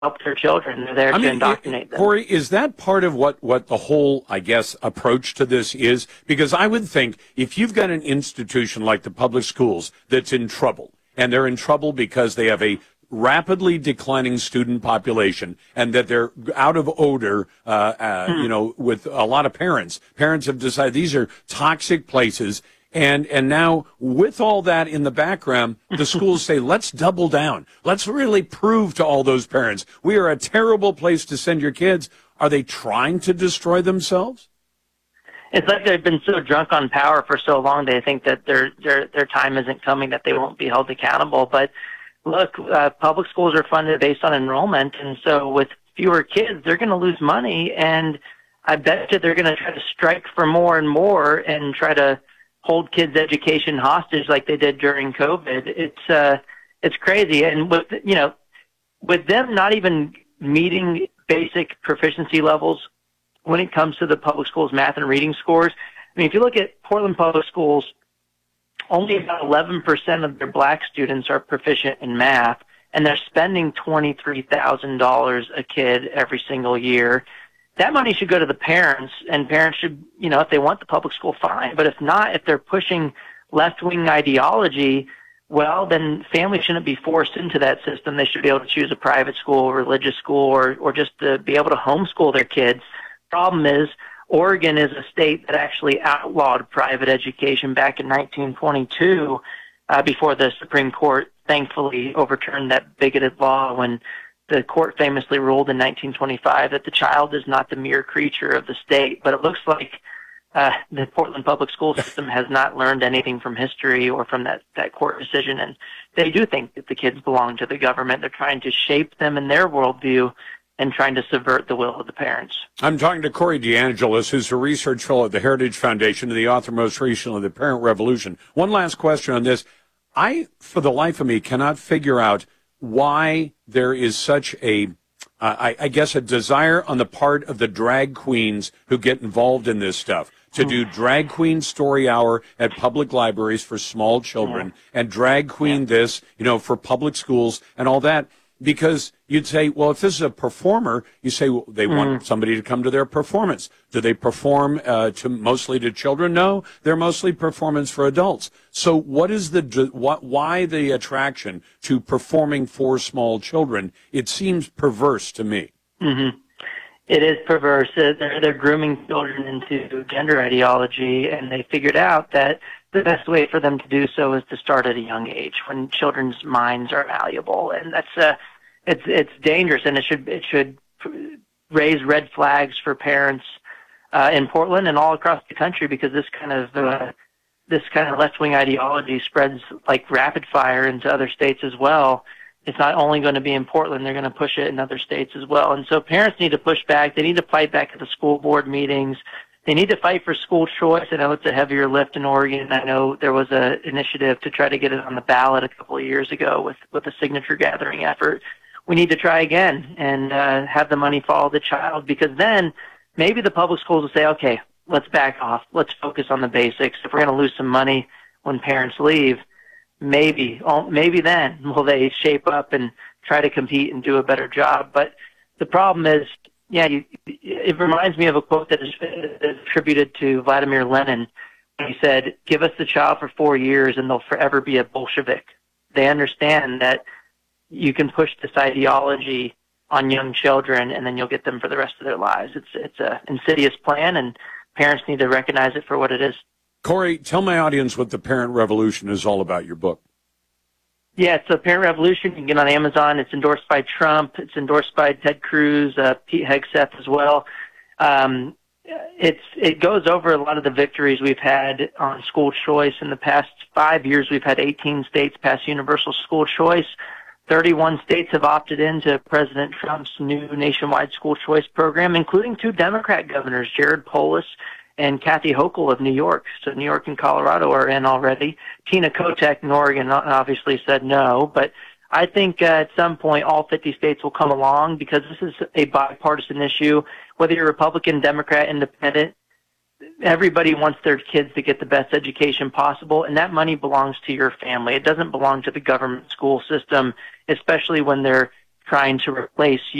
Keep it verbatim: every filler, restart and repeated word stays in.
help their children. They're there I to mean, indoctrinate it, them. Corey, is that part of what, what the whole, I guess, approach to this is? Because I would think if you've got an institution like the public schools that's in trouble, and they're in trouble because they have a rapidly declining student population and that they're out of odor, uh, uh, Hmm. you know, with a lot of parents. Parents have decided these are toxic places. And and now, with all that in the background, the schools say, let's double down. Let's really prove to all those parents, we are a terrible place to send your kids. Are they trying to destroy themselves? It's like they've been so drunk on power for so long, they think that their their their time isn't coming, that they won't be held accountable. But look, uh, public schools are funded based on enrollment, and so with fewer kids, they're going to lose money, and I bet you they're going to try to strike for more and more and try to hold kids' education hostage like they did during COVID. It's uh, it's crazy, and with you know, with them not even meeting basic proficiency levels when it comes to the public schools' math and reading scores. I mean, if you look at Portland Public Schools, only about eleven percent of their black students are proficient in math, and they're spending twenty-three thousand dollars a kid every single year. That money should go to the parents, and parents should, you know, if they want the public school, fine. But if not, if they're pushing left-wing ideology, well, then families shouldn't be forced into that system. They should be able to choose a private school, religious school, or, or just to be able to homeschool their kids. Problem is, Oregon is a state that actually outlawed private education back in nineteen twenty-two uh, before the Supreme Court thankfully overturned that bigoted law when the court famously ruled in nineteen twenty-five that the child is not the mere creature of the state. But it looks like uh, the Portland public school system has not learned anything from history or from that, that court decision, and they do think that the kids belong to the government. They're trying to shape them in their worldview and trying to subvert the will of the parents. I'm talking to Corey DeAngelis, who's a research fellow at the Heritage Foundation and the author most recently of The Parent Revolution. One last question on this. I, for the life of me, cannot figure out why there is such a, uh, I, I guess, a desire on the part of the drag queens who get involved in this stuff to do drag queen story hour at public libraries for small children and drag queen this, you know, for public schools and all that. Because you'd say, well, if this is a performer, you say well, they mm. want somebody to come to their performance. Do they perform uh, to mostly to children? No, they're mostly performance for adults. So what is the what, why the attraction to performing for small children? It seems perverse to me. Mm-hmm. It is perverse. They're, they're grooming children into gender ideology, and they figured out that the best way for them to do so is to start at a young age when children's minds are malleable. And that's uh, it's it's dangerous, and it should it should raise red flags for parents uh, in Portland and all across the country, because this kind of uh, this kind of left-wing ideology spreads like rapid fire into other states as well. It's not only going to be in Portland, they're going to push it in other states as well. And so parents need to push back. They need to fight back at the school board meetings. They need to fight for school choice. I know it's a heavier lift in Oregon. I know there was an initiative to try to get it on the ballot a couple of years ago with, with a signature gathering effort. We need to try again and uh, have the money follow the child, because then maybe the public schools will say, okay, let's back off. Let's focus on the basics. If we're going to lose some money when parents leave, maybe, oh, maybe then will they shape up and try to compete and do a better job. But the problem is, yeah, you, it reminds me of a quote that is, is attributed to Vladimir Lenin. He said, give us the child for four years and they'll forever be a Bolshevik. They understand that you can push this ideology on young children and then you'll get them for the rest of their lives. It's it's an insidious plan, and parents need to recognize it for what it is. Corey, tell my audience what The Parent Revolution is all about, your book. Yeah, it's The Parent Revolution. You can get it on Amazon. It's endorsed by Trump. It's endorsed by Ted Cruz, uh, Pete Hegseth as well. Um, it's it goes over a lot of the victories we've had on school choice. In the past five years, we've had eighteen states pass universal school choice. thirty-one states have opted into President Trump's new nationwide school choice program, including two Democrat governors, Jared Polis and Kathy Hochul of New York. So New York and Colorado are in already. Tina Kotek in Oregon obviously said no, but I think uh, at some point all fifty states will come along, because this is a bipartisan issue. Whether you're Republican, Democrat, Independent, everybody wants their kids to get the best education possible, and that money belongs to your family. It doesn't belong to the government school system, especially when they're trying to replace